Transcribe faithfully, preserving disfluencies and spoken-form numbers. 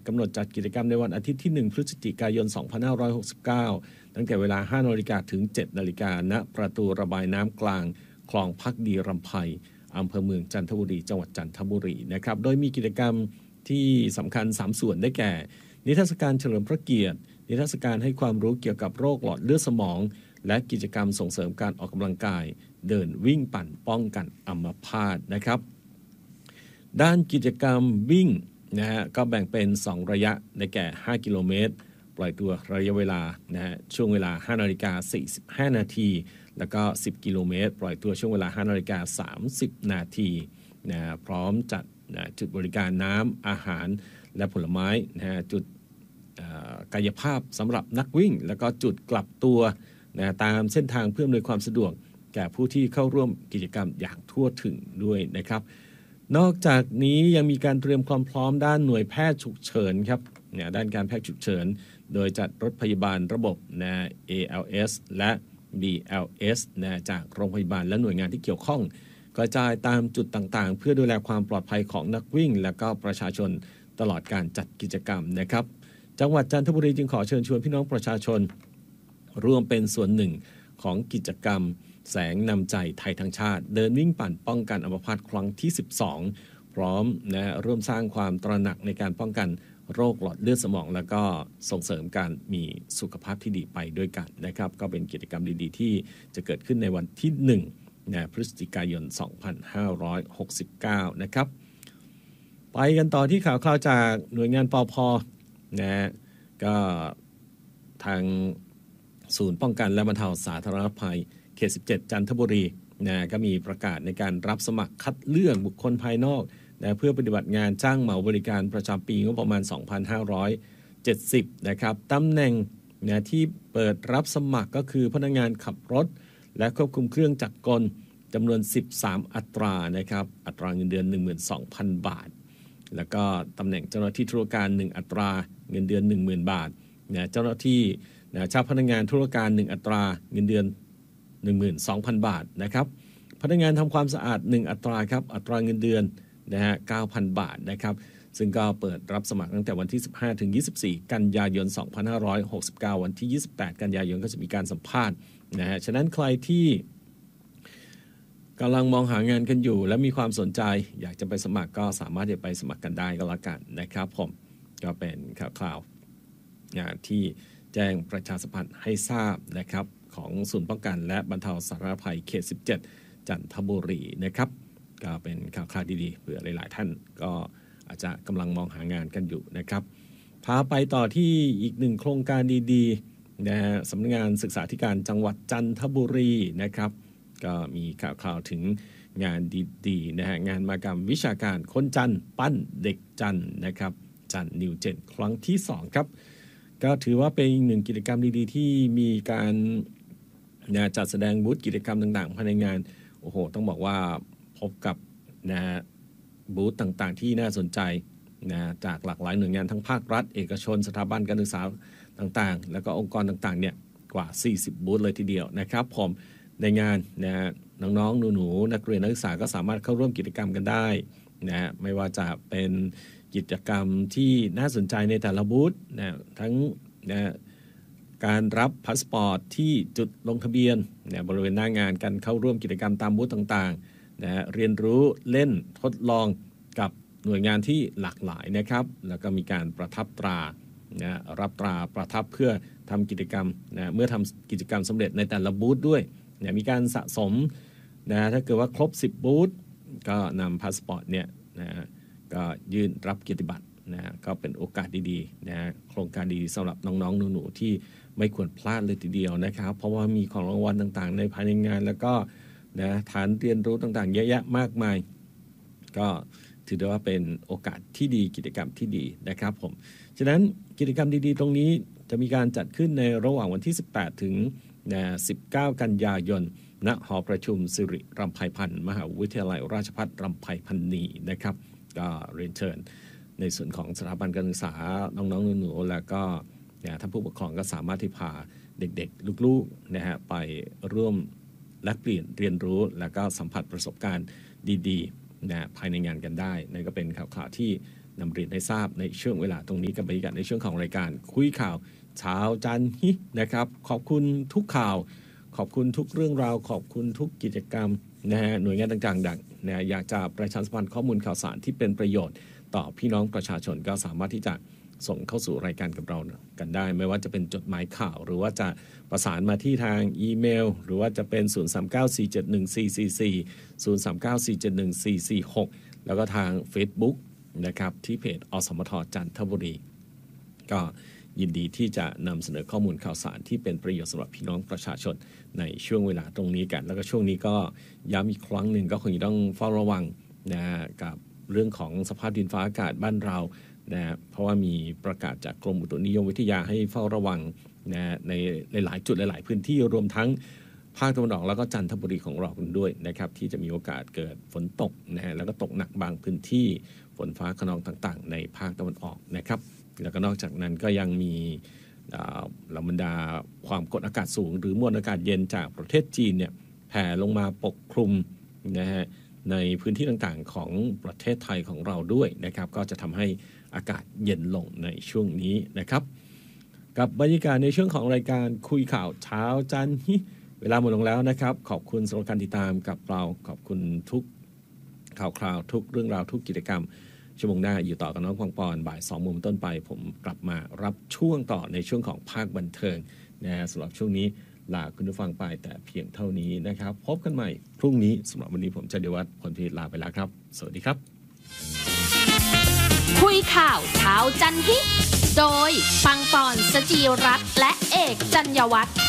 กำหนดจัดกิจกรรมในวันอาทิตย์ที่หนึ่งพฤศจิกายนสองพันห้าร้อยหกสิบเก้าตั้งแต่เวลา ห้านาฬิกา ถึง เจ็ดนาฬิกา ณประตูระบายน้ำกลางคลองภักดีรำไพอำเภอเมืองจันทบุรีจังหวัดจันทบุรีนะครับโดยมีกิจกรรมที่สำคัญสามส่วนได้แก่นิทรรศการเฉลิมพระเกียรตินิทรรศการให้ความรู้เกี่ยวกับโรคหลอดเลือดสมองและกิจกรรมส่งเสริมการออกกำลังกายเดินวิ่งปั่นป้องกันอัมพาตนะครับด้านกิจกรรมวิ่งนะฮะก็แบ่งเป็นสองระยะได้แก่ห้ากิโลเมตรปล่อยตัวระยะเวลานะฮะช่วงเวลา ห้านาฬิกาสี่สิบห้านาทีแล้วก็สิบกิโลเมตรปล่อยตัวช่วงเวลา ห้านาฬิกาสามสิบนาทีนะพร้อมจัดนะจุดบริการน้ำอาหารและผลไม้นะฮะจุดกายภาพสำหรับนักวิ่งแล้วก็จุดกลับตัวนะตามเส้นทางเพื่ออำนวยความสะดวกแก่ผู้ที่เข้าร่วมกิจกรรมอย่างทั่วถึงด้วยนะครับนอกจากนี้ยังมีการเตรียมความพร้อมด้านหน่วยแพทย์ฉุกเฉินครับเนี่ยด้านการแพทย์ฉุกเฉินโดยจัดรถพยาบาลระบบนะ เอ แอล เอส และ บี แอล เอส นะจากโรงพยาบาลและหน่วยงานที่เกี่ยวข้องกระจายตามจุดต่างๆเพื่อดูแลความปลอดภัยของนักวิ่งและก็ประชาชนตลอดการจัดกิจกรรมนะครับจังหวัดจันทบุรีจึงขอเชิญชวนพี่น้องประชาชนร่วมเป็นส่วนหนึ่งของกิจกรรมแสงนำใจไทยทั้งชาติเดินวิ่งปั่นป้องกันอัมพาตครั้งที่สิบสองพร้อมนะร่วมสร้างความตระหนักในการป้องกันโรคหลอดเลือดสมองแล้วก็ส่งเสริมการมีสุขภาพที่ดีไปด้วยกันนะครับก็เป็นกิจกรรมดีๆที่จะเกิดขึ้นในวันที่หนึ่งนะพฤศจิกายนสองพันห้าร้อยหกสิบเก้านะครับไปกันต่อที่ข่าวคราวจากหน่วยงานปภ.นะก็ทางศูนย์ป้องกันและบรรเทาสาธารณภัยเขตสิบเจ็ดจันทบุรีนะก็มีประกาศในการรับสมัครคัดเลือกบุคคลภายนอกนะเพื่อปฏิบัติงานจ้างเหมาบริการประจำปีงบประมาณสองพันห้าร้อยเจ็ดสิบนะครับตำแหน่งนะที่เปิดรับสมัครก็คือพนักงานขับรถและควบคุมเครื่องจักรกลจำนวนสิบสามอัตรานะครับอัตราเงินเดือน หนึ่งหมื่นสองพัน บาทแล้วก็ตำแหน่งเจ้าหน้าที่ธุรการหนึ่งอัตราเงินเดือน หนึ่งหมื่น บาทนะเจ้าหน้าที่นะเจ้าพนักงานธุรการหนึ่งอัตราเงินเดือน หนึ่งหมื่นสองพัน บาทนะครับพนักงานทำความสะอาดหนึ่งอัตราครับอัตราเงินเดือนนะฮะ เก้าพัน บาทนะครับซึ่งก็เปิดรับสมัครตั้งแต่วันที่สิบห้าถึงยี่สิบสี่กันยายนสองพันห้าร้อยหกสิบเก้าวันที่ยี่สิบแปดกันยายนก็จะมีการสัมภาษณ์นะฮะฉะนั้นใครที่กำลังมองหางานกันอยู่และมีความสนใจอยากจะไปสมัครก็สามารถจะไปสมัครกันได้ก็แล้วกันนะครับผมก็เป็นข่าวคราวงานที่แจ้งประชาสัมพันธ์ให้ทราบนะครับของศูนย์ป้องกันและบรรเทาสาธารณภัยเขตสิบเจ็ดจันทบุรีนะครับก็เป็นข่าวคราวดีๆเผื่อหลายๆท่านก็อาจจะกำลังมองหางานกันอยู่นะครับพาไปต่อที่อีกหนึ่งโครงการดีๆนะฮะสำนักงานศึกษาธิการจังหวัดจันทบุรีนะครับก็มีข่าวคราวถึงงานดีๆนะฮะงานมหกรรมวิชาการคนจันทร์ปั้นเด็กจันทร์นะครับจันทร์นิวเจนครั้งที่สองครับก็ถือว่าเป็นอีกหนึ่งกิจกรรมดีๆที่มีการนะจัดแสดงบูธกิจกรรมต่างๆภายในงานโอ้โหต้องบอกว่าพบกับนะบูธต่างๆที่น่าสนใจนะจากหลากหลายหน่วยงานทั้งภาครัฐเอกชนสถาบันการศึกษาต่างๆแล้วก็องค์กรต่างๆเนี่ยกว่าสี่สิบบูธเลยทีเดียวนะครับผมในงานนะน้องๆหนูๆนักเรียนนักศึกษาก็สามารถเข้าร่วมกิจกรรมกันได้นะไม่ว่าจะเป็นกิจกรรมที่น่าสนใจในแต่ละบูธนะทั้งนะการรับพาสปอร์ตที่จุดลงทะเบียนนะบริเวณหน้างานการเข้าร่วมกิจกรรมตามบูธต่างๆนะเรียนรู้เล่นทดลองกับหน่วยงานที่หลากหลายนะครับแล้วก็มีการประทับตรานะรับตราประทับเพื่อทำกิจกรรมนะเมื่อทำกิจกรรมสำเร็จในแต่ละบูธด้วยนะมีการสะสมนะถ้าเกิดว่าครบสิบบูธก็นำพาสปอร์ตเนี่ยนะก็ยื่นรับเกียรติบัตรนะก็เป็นโอกาสดีๆนะโครงการดีสำหรับน้องๆหนูๆที่ไม่ควรพลาดเลยทีเดียวนะครับเพราะว่ามีของรางวัลต่างๆในภายในงานแล้วก็นะฐานเรียนรู้ต่างๆเยอะแยะมากมายก็ถือได้ว่าเป็นโอกาสที่ดีกิจกรรมที่ดีนะครับผมฉะนั้นกิจกรรมดีๆตรงนี้จะมีการจัดขึ้นในระหว่างวันที่สิบแปดถึงสิบเก้ากันยายนณหอประชุมสิริรำไพพรรณมหาวิทยาลัยราชภัฏรำไพพรรณีนะครับก็เรียนเชิญในส่วนของสถาบันการศึกษาน้องๆหนูๆแล้วก็ท่านผู้ปกครองก็สามารถที่พาเด็กๆลูกๆนะฮะไปร่วมแลกเปลี่ยนเรียนรู้แล้วก็สัมผัสประสบการณ์ดีๆนะภายในงานกันได้นั่นก็เป็นข่าวๆที่นำเรียนให้ทราบในช่วงเวลาตรงนี้กับบรรยากาศในช่วงของรายการคุยข่าวเช้าจันทร์ฮินะครับขอบคุณทุกข่าวขอบคุณทุกเรื่องราวขอบคุณทุกกิจกรรมนะฮะหน่วยงานต่างๆดังนะอยากจะประชาสัมพันธ์ข้อมูลข่าวสารที่เป็นประโยชน์ต่อพี่น้องประชาชนก็สามารถที่จะส่งเข้าสู่รายการกับเรากันได้ไม่ว่าจะเป็นจดหมายข่าวหรือว่าจะประสานมาที่ทางอีเมลหรือว่าจะเป็น ศูนย์ สาม เก้า สี่ เจ็ด หนึ่ง สี่ สี่ สี่ ศูนย์ สาม เก้า สี่ เจ็ด หนึ่ง สี่ สี่ หก แล้วก็ทาง Facebook นะครับที่เพจอสมทจันทบุรีก็ยินดีที่จะนำเสนอข้อมูลข่าวสารที่เป็นประโยชน์สำหรับพี่น้องประชาชนในช่วงเวลาตรงนี้กันแล้วก็ช่วงนี้ก็ย้ำอีกครั้งหนึ่งก็คงจะต้องเฝ้าระวังนะกับเรื่องของสภาพดินฟ้าอากาศบ้านเรานะเพราะว่ามีประกาศจากกรมอุตุนิยมวิทยาให้เฝ้าระวังนะในหลายๆจุดหลายๆพื้นที่รวมทั้งภาคตะวันออกแล้วก็จันทบุรีของเราด้วยนะครับที่จะมีโอกาสเกิดฝนตกนะฮะแล้วก็ตกหนักบางพื้นที่ฝนฟ้าคะนองต่างๆในภาคตะวันออกนะครับแล้วก็นอกจากนั้นก็ยังมีเหล่าบรรดาความกดอากาศสูงหรือมวลอากาศเย็นจากประเทศจีนเนี่ยแผ่ลงมาปกคลุมนะฮะในพื้นที่ต่างๆของประเทศไทยของเราด้วยนะครับก็จะทำให้อากาศเย็นลงในช่วงนี้นะครับกับบรรยากาศในช่วงของรายการคุยข่าวเช้าจันทร์ฮิเวลาหมดลงแล้วนะครับขอบคุณสำหรับการติดตามกับเราขอบคุณทุกข่าวคราวทุกเรื่องราวทุกกิจกรรมชั่วโมงหน้าอยู่ต่อกับน้องควงปอนบ่ายสองโมงต้นไปผมกลับมารับช่วงต่อในช่วงของภาคบันเทิงนะฮะสำหรับช่วงนี้ลาคุณผู้ฟังไปแต่เพียงเท่านี้นะครับพบกันใหม่พรุ่งนี้สำหรับวันนี้ผมเจริญวัฒน์พลพิลาไปแล้วครับสวัสดีครับคุยข่าวเช้าจันทร์ฮิโดยปังปอนสจีรัตน์และเอกจัญญวัฒน์